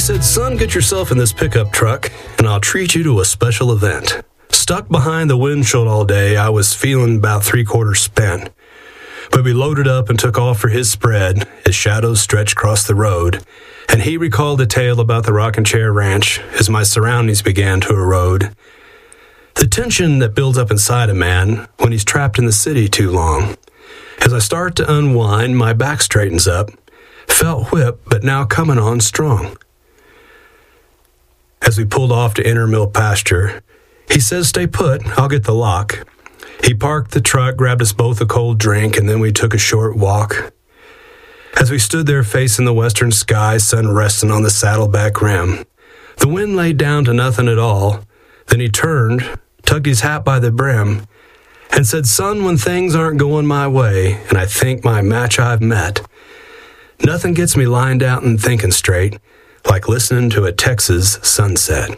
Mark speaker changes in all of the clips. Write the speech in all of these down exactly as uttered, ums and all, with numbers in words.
Speaker 1: said, son, get yourself in this pickup truck, and I'll treat you to a special event. Stuck behind the windshield all day, I was feeling about three-quarters spent. But we loaded up and took off for his spread, as shadows stretched across the road, and he recalled a tale about the rocking chair ranch as my surroundings began to erode. The tension that builds up inside a man when he's trapped in the city too long. As I start to unwind, my back straightens up, felt whipped, but now coming on strong. As we pulled off to enter mill pasture, he says, stay put, I'll get the lock. He parked the truck, grabbed us both a cold drink, and then we took a short walk. As we stood there facing the western sky, sun resting on the saddleback rim, the wind laid down to nothing at all. Then he turned, tugged his hat by the brim, and said, son, when things aren't going my way, and I think my match I've met, nothing gets me lined out and thinking straight like listening to a Texas sunset.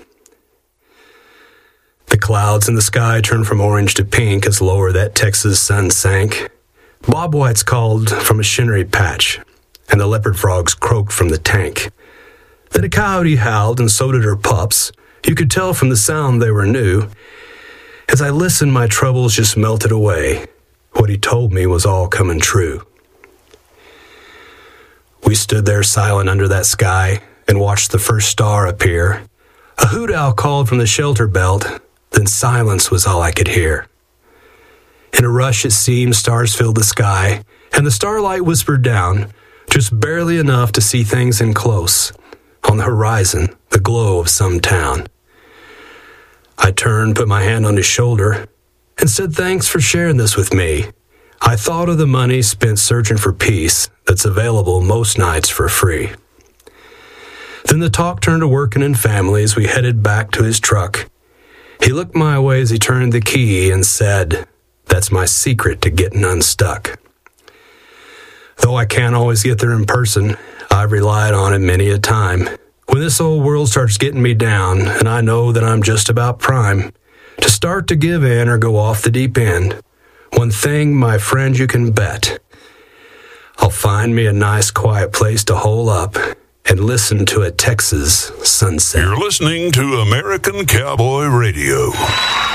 Speaker 1: The clouds in the sky turned from orange to pink as lower that Texas sun sank. Bob Whites called from a shinnery patch, and the leopard frogs croaked from the tank. Then a coyote howled, and so did her pups. You could tell from the sound they were new. As I listened, my troubles just melted away. What he told me was all coming true. We stood there silent under that sky and watched the first star appear. A hoot owl called from the shelter belt. Then silence was all I could hear. In a rush, it seemed stars filled the sky, and the starlight whispered down, just barely enough to see things in close. On the horizon, the glow of some town. I turned, put my hand on his shoulder, and said, thanks for sharing this with me. I thought of the money spent searching for peace that's available most nights for free. Then the talk turned to working in family as we headed back to his truck. He looked my way as he turned the key and said, that's my secret to getting unstuck. Though I can't always get there in person, I've relied on it many a time. When this old world starts getting me down, and I know that I'm just about prime, to start to give in or go off the deep end, one thing, my friend, you can bet, I'll find me a nice quiet place to hole up and listen to a Texas sunset.
Speaker 2: You're listening to American Cowboy Radio.